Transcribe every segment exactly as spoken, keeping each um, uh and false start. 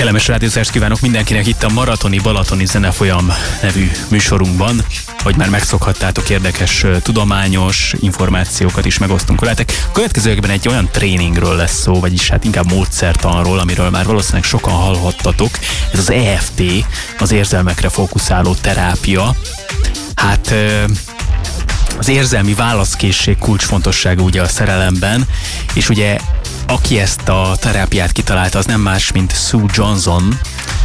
Kellemes rádiózást kívánok mindenkinek itt a Maratoni Balatoni Zenefolyam nevű műsorunkban. Hogy már megszokhattátok, érdekes tudományos információkat is megosztunk veletek. A következőekben egy olyan tréningről lesz szó, vagyis hát inkább módszertanról, amiről már valószínűleg sokan hallhattatok. Ez az E F T, az érzelmekre fókuszáló terápia. Hát az érzelmi válaszkészség kulcsfontossága ugye a szerelemben, és ugye aki ezt a terápiát kitalálta, az nem más, mint Sue Johnson.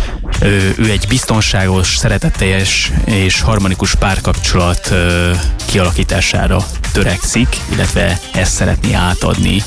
Ő, ő egy biztonságos, szeretetteljes és harmonikus párkapcsolat ö, kialakítására törekszik, illetve ezt szeretné átadni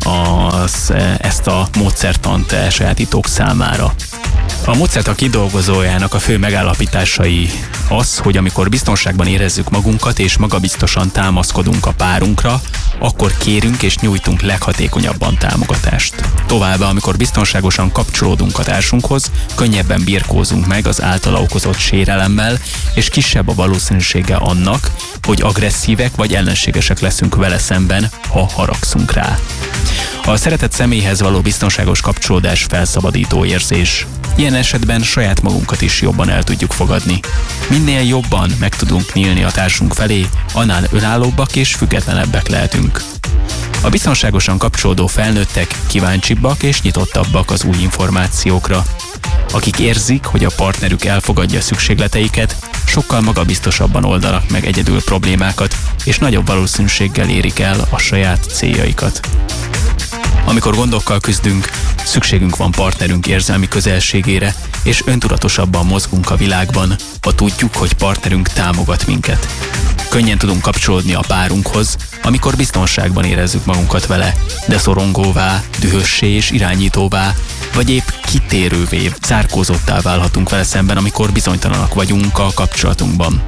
az, ezt a módszertant elsajátítók számára. A módszertan kidolgozójának a fő megállapításai az, hogy amikor biztonságban érezzük magunkat és magabiztosan támaszkodunk a párunkra, akkor kérünk és nyújtunk leghatékonyabban támogatást. Továbbá, amikor biztonságosan kapcsolódunk a társunkhoz, könnyebben birkózunk meg az általa okozott sérelemmel, és kisebb a valószínűsége annak, hogy agresszívek vagy ellenségesek leszünk vele szemben, ha haragszunk rá. A szeretett személyhez való biztonságos kapcsolódás felszabadító érzés. Ilyen esetben saját magunkat is jobban el tudjuk fogadni. Minél jobban meg tudunk nyílni a társunk felé, annál önállóbbak és függetlenebbek lehetünk. A biztonságosan kapcsolódó felnőttek kíváncsibbak és nyitottabbak az új információkra. Akik érzik, hogy a partnerük elfogadja szükségleteiket, sokkal magabiztosabban oldanak meg egyedül problémákat, és nagyobb valószínűséggel érik el a saját céljaikat. Amikor gondokkal küzdünk, szükségünk van partnerünk érzelmi közelségére, és öntudatosabban mozgunk a világban, ha tudjuk, hogy partnerünk támogat minket. Könnyen tudunk kapcsolódni a párunkhoz, amikor biztonságban érezzük magunkat vele, de szorongóvá, dühössé és irányítóvá, vagy épp kitérővé, zárkózottá válhatunk vele szemben, amikor bizonytalanak vagyunk a kapcsolatunkban.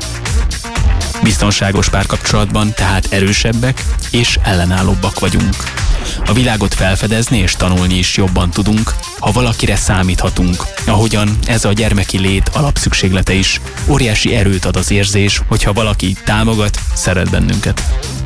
Biztonságos párkapcsolatban tehát erősebbek és ellenállóbbak vagyunk. A világot felfedezni és tanulni is jobban tudunk, ha valakire számíthatunk, ahogyan ez a gyermeki lét alapszükséglete is. Óriási erőt ad az érzés, hogyha valaki támogat, szeret bennünket.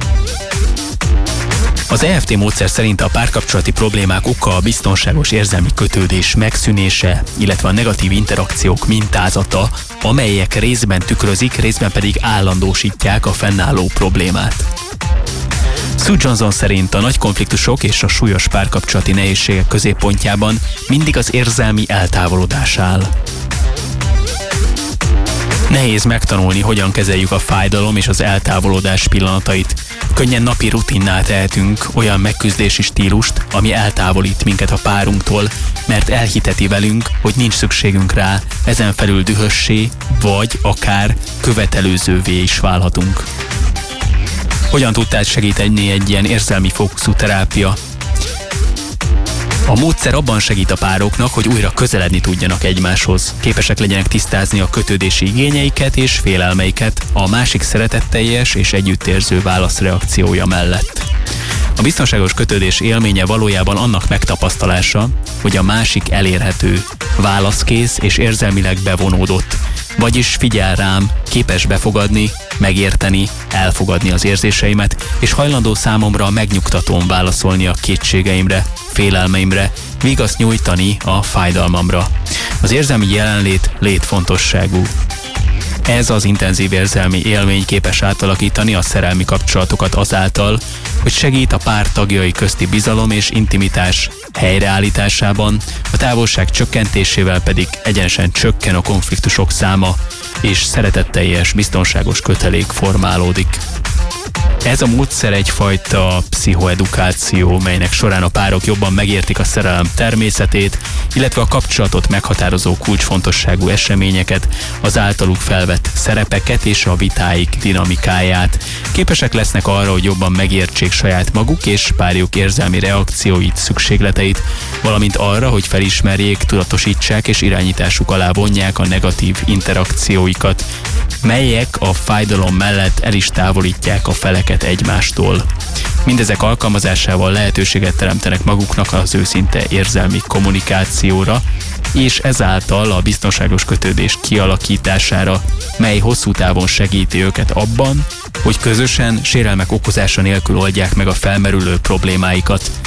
Az E F T módszer szerint a párkapcsolati problémák oka a biztonságos érzelmi kötődés megszűnése, illetve a negatív interakciók mintázata, amelyek részben tükrözik, részben pedig állandósítják a fennálló problémát. Sue Johnson szerint a nagy konfliktusok és a súlyos párkapcsolati nehézségek középpontjában mindig az érzelmi eltávolodás áll. Nehéz megtanulni, hogyan kezeljük a fájdalom és az eltávolodás pillanatait. Könnyen napi rutinná tehetünk olyan megküzdési stílust, ami eltávolít minket a párunktól, mert elhiteti velünk, hogy nincs szükségünk rá, ezen felül dühössé, vagy akár követelőzővé is válhatunk. Hogyan tudtál segíteni egy ilyen érzelmi fókuszú terápia? A módszer abban segít a pároknak, hogy újra közeledni tudjanak egymáshoz. Képesek legyenek tisztázni a kötődési igényeiket és félelmeiket a másik szeretetteljes és együttérző válaszreakciója mellett. A biztonságos kötődés élménye valójában annak megtapasztalása, hogy a másik elérhető, válaszkész és érzelmileg bevonódott, vagyis figyel rám, képes befogadni, megérteni, elfogadni az érzéseimet, és hajlandó számomra megnyugtatón válaszolni a kétségeimre, félelmeimre, vigaszt nyújtani a fájdalmamra. Az érzelmi jelenlét létfontosságú. Ez az intenzív érzelmi élmény képes átalakítani a szerelmi kapcsolatokat azáltal, hogy segít a pár tagjai közti bizalom és intimitás helyreállításában, a távolság csökkentésével pedig egyenesen csökken a konfliktusok száma, és szeretetteljes, biztonságos kötelék formálódik. Ez a módszer egyfajta pszichoedukáció, melynek során a párok jobban megértik a szerelem természetét, illetve a kapcsolatot meghatározó kulcsfontosságú eseményeket, az általuk felvett szerepeket és a vitáik dinamikáját. Képesek lesznek arra, hogy jobban megértsék saját maguk és párjuk érzelmi reakcióit, szükségleteit, valamint arra, hogy felismerjék, tudatosítsák és irányításuk alá vonják a negatív interakcióikat, melyek a fájdalom mellett el is távolítják a feleket egymástól. Mindezek alkalmazásával lehetőséget teremtenek maguknak az őszinte érzelmi kommunikációra, és ezáltal a biztonságos kötődés kialakítására, mely hosszú távon segíti őket abban, hogy közösen sérelmek okozása nélkül oldják meg a felmerülő problémáikat.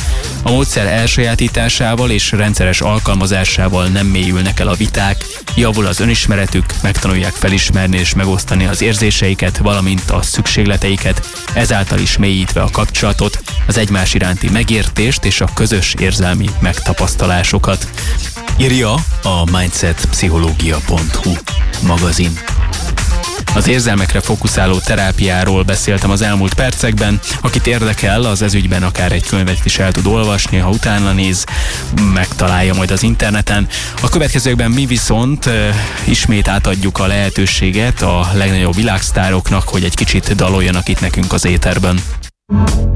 A módszer elsajátításával és rendszeres alkalmazásával nem mélyülnek el a viták, javul az önismeretük, megtanulják felismerni és megosztani az érzéseiket, valamint a szükségleteiket, ezáltal is mélyítve a kapcsolatot, az egymás iránti megértést és a közös érzelmi megtapasztalásokat. Írja a mindset pszichológia pont hu magazin. Az érzelmekre fókuszáló terápiáról beszéltem az elmúlt percekben. Akit érdekel, az ezügyben akár egy könyvet is el tud olvasni, ha utána néz, megtalálja majd az interneten. A következőkben mi viszont e, ismét átadjuk a lehetőséget a legnagyobb világsztároknak, hogy egy kicsit daloljanak itt nekünk az éterben.